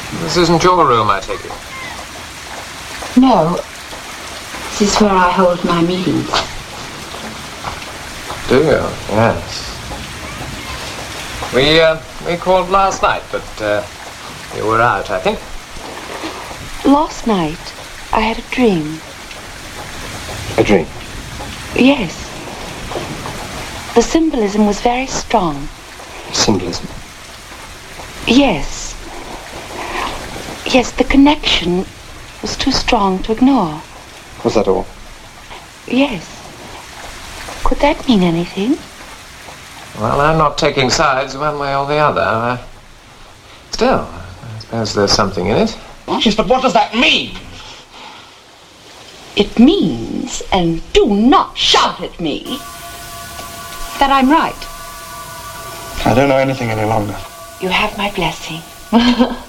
This isn't your room, I take it. No. This is where I hold my meetings. Do you? Yes. We called last night, but you were out, I think. Last night, I had a dream. A dream? Yes. The symbolism was very strong. Symbolism? Yes. Yes, the connection was too strong to ignore. Was that all? Yes. Could that mean anything? Well, I'm not taking sides one way or the other. Still, I suppose there's something in it. Yes, but what does that mean? It means, and do not shout at me, that I'm right. I don't know anything any longer. You have my blessing.